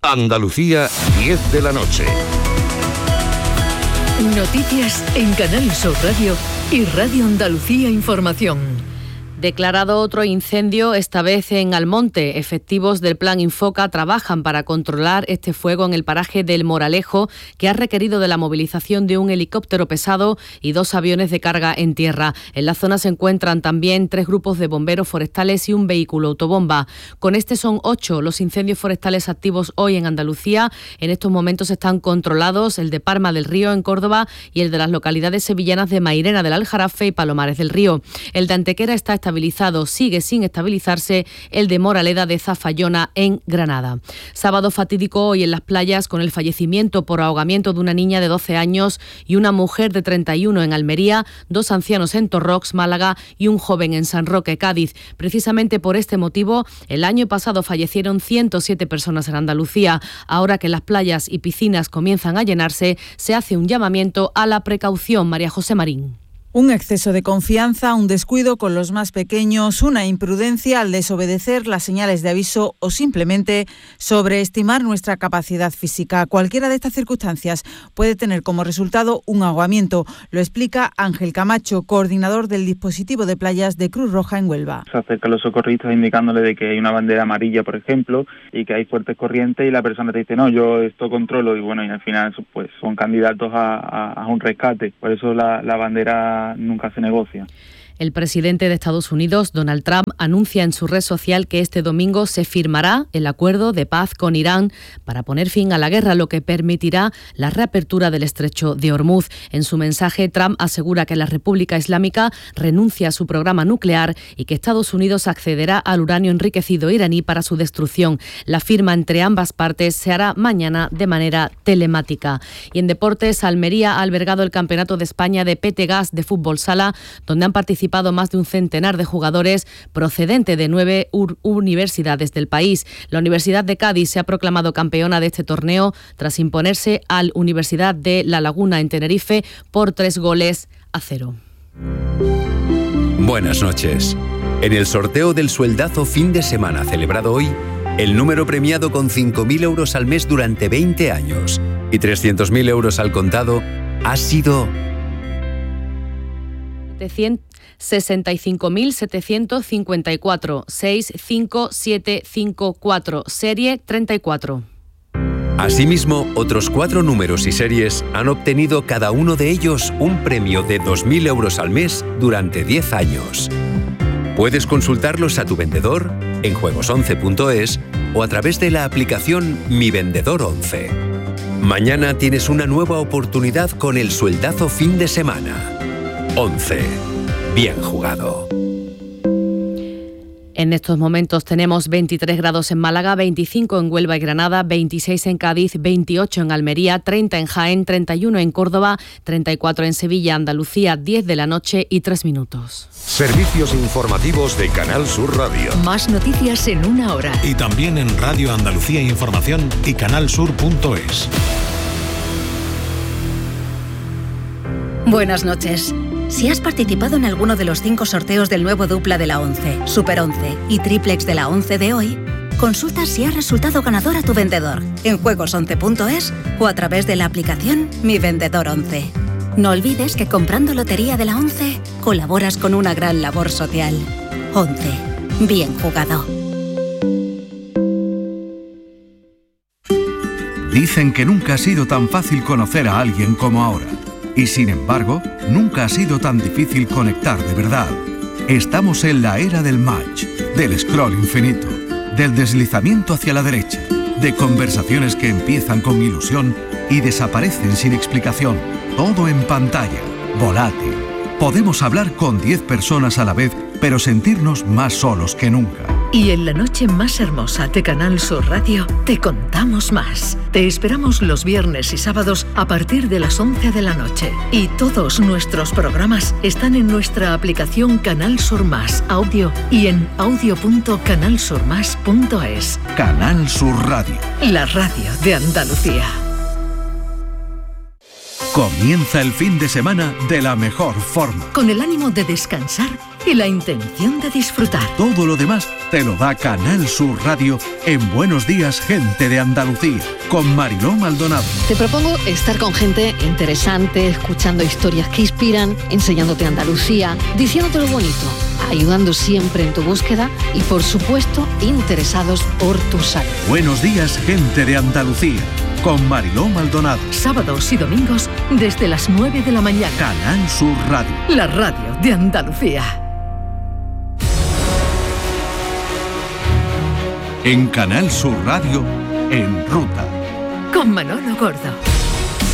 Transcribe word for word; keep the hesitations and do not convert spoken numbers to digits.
Andalucía, diez de la noche. Noticias en Canal Sur Radio y Radio Andalucía Información. Declarado otro incendio, esta vez en Almonte. Efectivos del Plan Infoca trabajan para controlar este fuego en el paraje del Moralejo, que ha requerido de la movilización de un helicóptero pesado y dos aviones de carga en tierra. En la zona se encuentran también tres grupos de bomberos forestales y un vehículo autobomba. Con este son ocho los incendios forestales activos hoy en Andalucía. En estos momentos están controlados el de Parma del Río en Córdoba y el de las localidades sevillanas de Mairena del Aljarafe y Palomares del Río. El de Antequera está estabilizado, sigue sin estabilizarse el de Moraleda de Zafayona en Granada. Sábado fatídico hoy en las playas con el fallecimiento por ahogamiento de una niña de doce años y una mujer de treinta y uno en Almería, dos ancianos en Torrox, Málaga y un joven en San Roque, Cádiz. Precisamente por este motivo, el año pasado fallecieron ciento siete personas en Andalucía. Ahora que las playas y piscinas comienzan a llenarse, se hace un llamamiento a la precaución. María José Marín. Un exceso de confianza, un descuido con los más pequeños, una imprudencia al desobedecer las señales de aviso o simplemente sobreestimar nuestra capacidad física. Cualquiera de estas circunstancias puede tener como resultado un ahogamiento. Lo explica Ángel Camacho, coordinador del dispositivo de playas de Cruz Roja en Huelva. Se acercan los socorristas indicándole de que hay una bandera amarilla, por ejemplo, y que hay fuertes corrientes y la persona te dice, no, yo esto controlo, y bueno, y al final pues son candidatos a, a, a un rescate. Por eso la, la bandera nunca se negocia. El presidente de Estados Unidos, Donald Trump, anuncia en su red social que este domingo se firmará el acuerdo de paz con Irán para poner fin a la guerra, lo que permitirá la reapertura del estrecho de Hormuz. En su mensaje, Trump asegura que la República Islámica renuncia a su programa nuclear y que Estados Unidos accederá al uranio enriquecido iraní para su destrucción. La firma entre ambas partes se hará mañana de manera telemática. Y en deportes, Almería ha albergado el Campeonato de España de P T Gas de fútbol sala, donde han participado más de un centenar de jugadores procedente de nueve ur- universidades del país. La Universidad de Cádiz se ha proclamado campeona de este torneo tras imponerse al Universidad de La Laguna en Tenerife por tres goles a cero. Buenas noches. En el sorteo del sueldazo fin de semana celebrado hoy, el número premiado con cinco mil euros al mes durante veinte años y trescientos mil euros al contado ha sido sesenta y cinco mil setecientos cincuenta y cuatro, seis cinco siete cinco cuatro, serie treinta y cuatro. Asimismo, otros cuatro números y series han obtenido cada uno de ellos un premio de dos mil euros al mes durante diez años. Puedes consultarlos a tu vendedor en juegos once punto es o a través de la aplicación Mi Vendedor once. Mañana tienes una nueva oportunidad con el sueldazo fin de semana. once. Bien jugado. En estos momentos tenemos veintitrés grados en Málaga, veinticinco en Huelva y Granada, veintiséis en Cádiz, veintiocho en Almería, treinta en Jaén, treinta y uno en Córdoba, treinta y cuatro en Sevilla, Andalucía, diez de la noche y tres minutos. Servicios informativos de Canal Sur Radio. Más noticias en una hora. Y también en Radio Andalucía Información y canal sur punto es. Buenas noches. Si has participado en alguno de los cinco sorteos del nuevo dupla de la once, Super once y Triplex de la once de hoy, consulta si has resultado ganador a tu vendedor en juegos once punto es o a través de la aplicación Mi Vendedor once. No olvides que comprando lotería de la once colaboras con una gran labor social. once. Bien jugado. Dicen que nunca ha sido tan fácil conocer a alguien como ahora. Y sin embargo, nunca ha sido tan difícil conectar de verdad. Estamos en la era del match, del scroll infinito, del deslizamiento hacia la derecha, de conversaciones que empiezan con ilusión y desaparecen sin explicación. Todo en pantalla, volátil. Podemos hablar con diez personas a la vez, pero sentirnos más solos que nunca. Y en la noche más hermosa de Canal Sur Radio te contamos más. Te esperamos los viernes y sábados a partir de las once de la noche. Y todos nuestros programas están en nuestra aplicación Canal Sur Más Audio y en audio punto canal sur más punto es. Canal Sur Radio. La radio de Andalucía. Comienza el fin de semana de la mejor forma. Con el ánimo de descansar y la intención de disfrutar. Todo lo demás te lo da Canal Sur Radio en Buenos Días, Gente de Andalucía, con Mariló Maldonado. Te propongo estar con gente interesante, escuchando historias que inspiran, enseñándote Andalucía, diciéndote lo bonito, ayudando siempre en tu búsqueda y, por supuesto, interesados por tu salud. Buenos Días, Gente de Andalucía, con Mariló Maldonado. Sábados y domingos desde las nueve de la mañana. Canal Sur Radio. La radio de Andalucía. En Canal Sur Radio, En Ruta. Con Manolo Gordo.